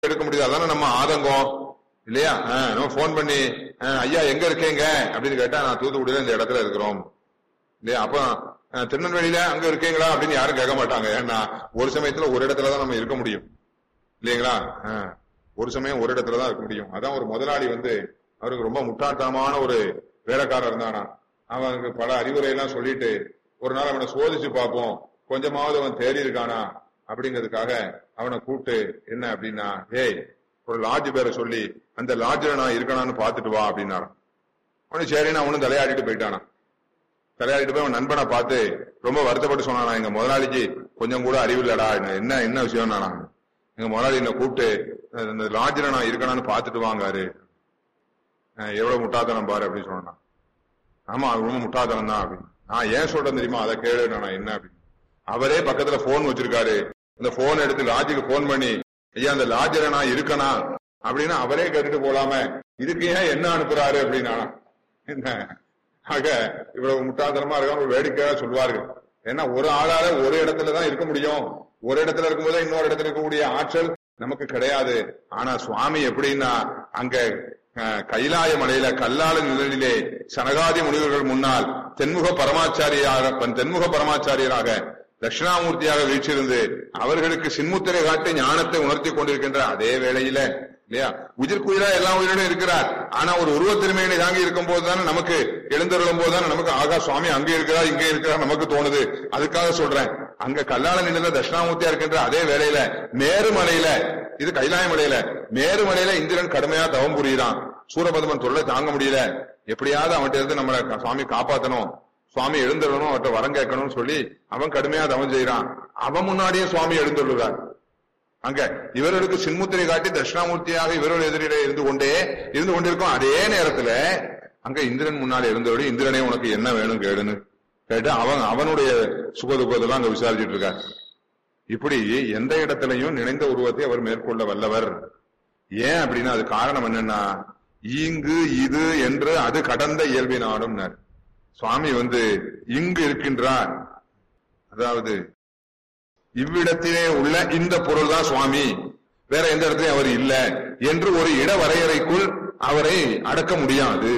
எடுக்க முடியாது. அதானே நம்ம ஆதங்கம் இல்லையா? நம்ம போன் பண்ணி ஐயா எங்க இருக்கீங்க அப்படின்னு கேட்டா நான் தூத்துக்குடியில இந்த இடத்துல இருக்கிறோம் இல்லையா? அப்ப திருநெல்வேலியில அங்க இருக்கீங்களா அப்படின்னு யாரும் கேட்க மாட்டாங்க. ஏன்னா ஒரு சமயத்துல ஒரு இடத்துலதான் நம்ம இருக்க முடியும் இல்லைங்களா? ஒரு சமயம் ஒரு இடத்துலதான் இருக்க முடியும். அதான் ஒரு முதலாளி அவருக்கு ரொம்ப முட்டாள்தனமான ஒரு வேலைக்காரர் இருந்தானா. அவனுக்கு பல அறிவுரை எல்லாம் சொல்லிட்டு ஒரு நாள் அவனை சோதிச்சு பார்ப்போம், கொஞ்சமாவது அவன் தேறி இருக்கானா அப்படிங்கிறதுக்காக அவனை கூப்பிட்டு என்ன அப்படின்னா, ஏய் ஒரு லாட்ஜ் பேரை சொல்லி அந்த லாட்ஜ்ல நான் இருக்கணான்னு பாத்துட்டு வா அப்படின்னாரு. அவனு சரின்னு அவனும் தலையாடிட்டு போயிட்டானா. தலையாடிட்டு போய் அவன் நண்பனை பார்த்து ரொம்ப வருத்தப்பட்டு சொன்னானா, எங்க முதலாளிக்கு கொஞ்சம் கூட அறிவு இல்லடா, என்ன விஷயம் நானா, எங்க முதலாளி என்ன கூப்பிட்டு இந்த லாட்ஜ்ல நான் இருக்கணான்னு பாத்துட்டு வாங்காரு, எவ்வளவு முட்டாத்தனம் பாரு அப்படின்னு சொன்னான். ஆமா அது ரொம்ப முட்டாத்தனம் தான் அப்படின்னு. நான் ஏன் சொல்றேன் தெரியுமா, அதை கேளு நான் என்ன அப்படின்னு. அவரே பக்கத்துல போன் வச்சிருக்காரு. இந்த போன் எடுத்து லாட்ஜுக்கு போன் பண்ணி ஐயா அந்த லாட்ஜ்ல நான் இருக்கனா அப்படின்னு அவரே கேட்டுட்டு போலாம இதுக்கு ஏன் என்ன அனுப்புறாரு அப்படின்னா என்ன ஆக இவ்வளவு முட்டாள்தனமா இருக்க ஒரு வேடிக்கையா சொல்வார்கள். ஏன்னா ஒரு ஆளால ஒரு இடத்துலதான் இருக்க முடியும். ஒரு இடத்துல இருக்கும்போது இன்னொரு இடத்துல இருக்கக்கூடிய ஆற்றல் நமக்கு கிடையாது. ஆனா சுவாமி எப்படின்னா அங்க கைலாய மலையில கல்லால நிழலிலே சனகாதி முனிவர்கள் முன்னால் தென்முக பரமாச்சாரியராக தட்சிணாமூர்த்தியாக வீற்றிருந்து அவர்களுக்கு சின்முத்திரை காட்டி ஞானத்தை உணர்த்தி கொண்டிருக்கின்ற அதே வேளையில இல்லையா உயிர்க்குயிரா எல்லா உயிரிலும் இருக்கிறார். ஆனா ஒரு உருவத்திருமையினை தாங்கி இருக்கும் போதுதானே நமக்கு எழுந்தருளும் போதுதானே நமக்கு ஆகா சுவாமி அங்கே இருக்கிறார் இங்கே இருக்கிறார் நமக்கு தோணுது. அதுக்காக சொல்றேன், அங்க கல்லால நின்ற தட்சிணாமூர்த்தியா இருக்கின்ற அதே வேளையில மேருமலையில, இது கைலாய மலையில, மேருமலையில இந்திரன் கடுமையா தவம் புரியுறான். சூரபத்மன் தொல்லை தாங்க முடியல, எப்படியாவது அவன்கிட்ட இருந்து நம்மளை சுவாமி காப்பாத்தணும், சுவாமி எழுந்துடணும், அவர்கிட்ட வரம் கேட்கணும்னு சொல்லி அவன் கடுமையா தவம் செய்யறான். அவன் முன்னாடியே சுவாமி எழுந்துள்ளார். அங்க இவர்களுக்கு சின்முத்திரை காட்டி தட்சிணாமூர்த்தியாக இவர்கள் எதிரிலே இருந்து கொண்டிருக்கும். அதே நேரத்துல அங்க இந்திரன் முன்னாடி இருந்தோடு இந்திரனே உனக்கு என்ன வேணும் கேளுன்னு கேட்டு அவனுடைய சுகதுக்கத்தெல்லாம் அங்க விசாரிச்சுட்டு இருக்கார். இப்படி எந்த இடத்திலையும் நினைந்த உருவத்தை அவர் மேற்கொள்ள வல்லவர். ஏன் அப்படின்னா அது காரணம் என்னன்னா இங்கு இது என்று அது கடந்த இயல்பினாலும் சுவாமி இங்கு இருக்கின்றார். அதாவது இவ்விடத்திலே உள்ள இந்த பொருள் தான் சுவாமி, வேற எந்த இடத்திலையும் அவர் இல்ல என்று ஒரு இட வரையறைக்குள் அவரை அடக்க முடியாது.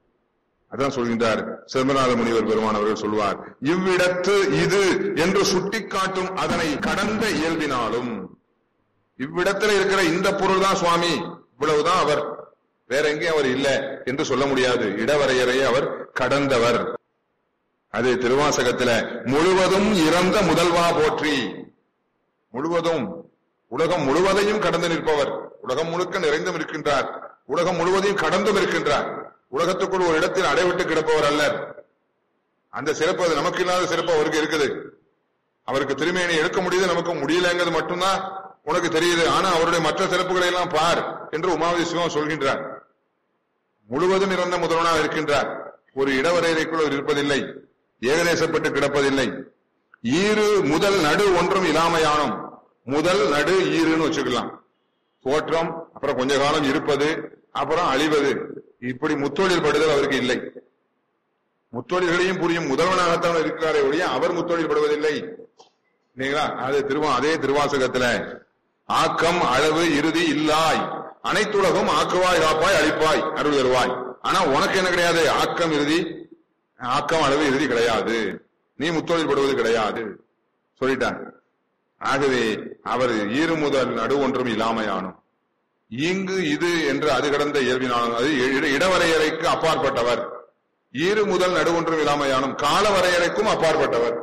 அதான் சொல்கின்றார் சிதம்பரநாத முனிவர் பெருமான் அவர்கள் சொல்வார், இவ்விடத்து இது என்று சுட்டிக்காட்டும் அதனை கடந்த இயல்பினாலும் இவ்விடத்துல இருக்கிற இந்த பொருள் தான் சுவாமி, இவ்வளவுதான் அவர், வேற எங்கேயும் அவர் இல்ல என்று சொல்ல முடியாது. இடவரையறையை அவர் கடந்தவர். அது திருவாசகத்துல முழுவதும் இறந்த முதல்வா போற்றி, முழுவதும் உலகம் முழுவதையும் கடந்து நிற்பவர், உலகம் முழுக்க நிறைந்தும் இருக்கின்றார், உலகம் முழுவதையும் கடந்தும் இருக்கின்றார், உலகத்துக்குள் ஒரு இடத்தில் அடைவிட்டு கிடப்பவர் அல்லர். அந்த சிறப்பு அது நமக்கு இல்லாத சிறப்பு அவருக்கு இருக்குது. அவருக்கு திருமேனி எடுக்க முடியுது, நமக்கு முடியலங்கிறது மட்டும்தான் உனக்கு தெரியுது. ஆனா அவருடைய மற்ற சிறப்புகளை எல்லாம் பார் என்று உமாவதி சிவம் சொல்கின்றார். முழுவதும் இறந்த முதல்வனாக இருக்கின்றார். ஒரு இடவரையறைக்குள் அவர் இருப்பதில்லை, ஏகதேசப்பட்டு கிடப்பதில்லை. ஈறு முதல் நடு ஒன்றும் இல்லாமையானும், முதல் நடு ஈறுன்னு வச்சுக்கலாம். தோற்றம், அப்புறம் கொஞ்ச காலம் இருப்பது, அப்புறம் அழிவது, இப்படி முத்தொழில் படுதல் அவருக்கு இல்லை. முத்தொழில்களையும் புரியும் முதல்வனாகத்தான் இருக்கிறாரே ஒழிய அவர் முத்தொழில் படுவதில்லை இல்லைங்களா? அதே திருவாசகத்துல ஆக்கம் அளவு இறுதி இல்லாய், அனைத்துலகம் ஆக்குவாய் காப்பாய் அழிப்பாய் அருள் தருவாய். ஆனா உனக்கு என்ன கிடையாது, ஆக்கம் இறுதி, ஆக்கம் அளவு இறுதி கிடையாது, நீ முத்தொழில் படுவது கிடையாது சொல்லிட்டார். ஆகவே அவர் ஈறு முதல் நடு ஒன்றும் இல்லாமையானும் இங்கு இது என்று அது கடந்த இயல்பினாலும், அது இடவரையறைக்கு அப்பாற்பட்டவர். ஈறு முதல் நடு ஒன்றும் இல்லாமையானும் கால வரையறைக்கும் அப்பாற்பட்டவர்.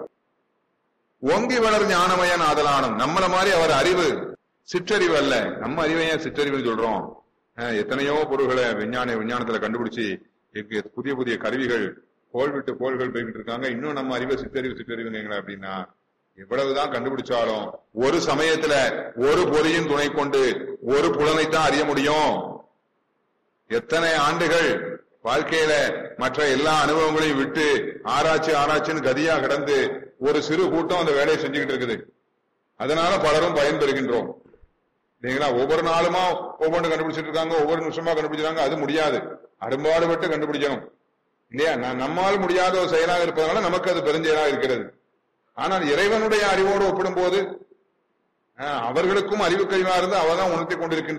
ஓங்கி வளர் ஞானமயன் ஆதலானும், நம்மள மாதிரி அவர் அறிவு சிற்றறிவு அல்ல. நம்ம அறிவையே சிற்றறிவு சொல்றோம். எத்தனையோ பொருள்களை விஞ்ஞானத்துல கண்டுபிடிச்சு புதிய புதிய கருவிகள் கோள் விட்டு கோள்கள் போய்கிட்டு இருக்காங்க. இன்னும் நம்ம அறிவை சிற்றறிவுங்களா அப்படின்னா எவ்வளவுதான் கண்டுபிடிச்சாலும் ஒரு சமயத்துல ஒரு பொறியின் துணை கொண்டு ஒரு புலனைத்தான் அறிய முடியும். எத்தனை ஆண்டுகள் வாழ்க்கையில மற்ற எல்லா அனுபவங்களையும் விட்டு ஆராய்ச்சின்னு கதியா கிடந்து ஒரு சிறு கூட்டம் அந்த வேலையை செஞ்சுக்கிட்டு இருக்குது. அதனால பலரும் பயன்பெறுகின்றோம் இல்லைங்களா? ஒவ்வொரு நாளுமா ஒவ்வொன்று கண்டுபிடிச்சிட்டு இருக்காங்க, ஒவ்வொரு நிமிஷமா கண்டுபிடிச்சிருக்காங்க. அது முடியாது, அரும்பாடுபட்டு கண்டுபிடிக்கணும் இல்லையா? நம்மால் முடியாத ஒரு செயலாக இருப்பதனால நமக்கு அது பெருஞ்செயலாக இருக்கிறது. ஆனால் இறைவனுடைய அறிவோடு ஒப்பிடும் போது அவர்களுக்கும் அறிவு கருவியா இருந்து அவதான் உணர்த்தி கொண்டிருக்கின்ற